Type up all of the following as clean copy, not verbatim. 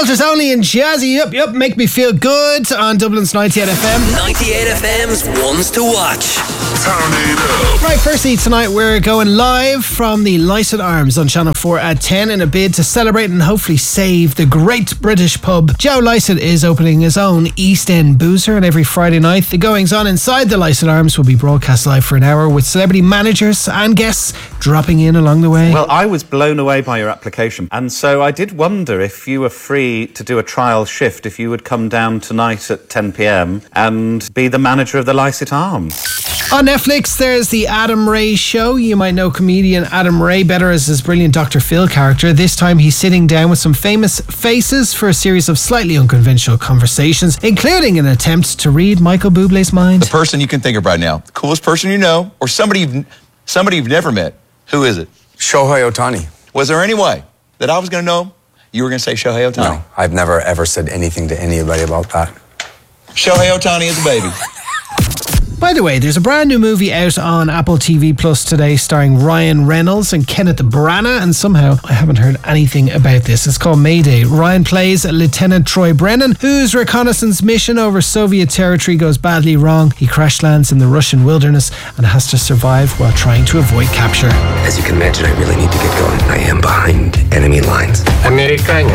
Walters Only and Jazzy Yup, make me feel good on Dublin's 98 FM. 98 FM's ones to watch. Turn it up. Right, firstly tonight we're going live from the Lysett Arms on Channel 4 at 10 in a bid to celebrate and hopefully save the great British pub. Joe Lysett is opening his own East End boozer, and every Friday night the goings on inside the Lysett Arms will be broadcast live for an hour with celebrity managers and guests dropping in along the way. Well, I was blown away by your application, and so I did wonder if you were free to do a trial shift, if you would come down tonight at 10 p.m. and be the manager of the Lysett Arms. On Netflix, there's The Adam Ray Show. You might know comedian Adam Ray better as his brilliant Dr. Phil character. This time he's sitting down with some famous faces for a series of slightly unconventional conversations, including an attempt to read Michael Bublé's mind. The person you can think of right now, the coolest person you know, or somebody you've never met. Who is it? Shohei Ohtani. Was there any way that I was going to know you were going to say Shohei Ohtani? No, I've never ever said anything to anybody about that. Shohei Ohtani is a baby. By the way, there's a brand new movie out on Apple TV Plus today starring Ryan Reynolds and Kenneth Branagh, and somehow I haven't heard anything about this. It's called Mayday. Ryan plays Lieutenant Troy Brennan, whose reconnaissance mission over Soviet territory goes badly wrong. He crash lands in the Russian wilderness and has to survive while trying to avoid capture. As you can imagine, I really need to get going. I am behind enemy lines. Americano.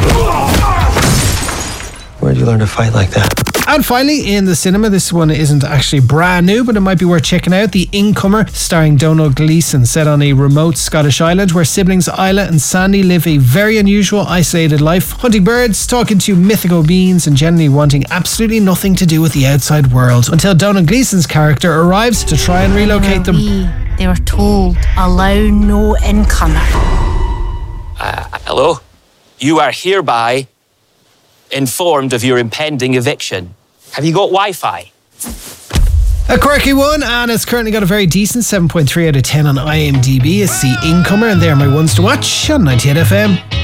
Where'd you learn to fight like that? And finally, in the cinema, this one isn't actually brand new, but it might be worth checking out. The Incomer, starring Donald Gleeson, set on a remote Scottish island where siblings Isla and Sandy live a very unusual, isolated life, hunting birds, talking to mythical beings, and generally wanting absolutely nothing to do with the outside world, until Donald Gleeson's character arrives to try and relocate them. They were told, allow no incomer. Hello? You are hereby informed of your impending eviction. Have you got Wi-Fi? A quirky one, and it's currently got a very decent 7.3 out of 10 on IMDb. It's The Incomer, and they're my ones to watch on 98 FM.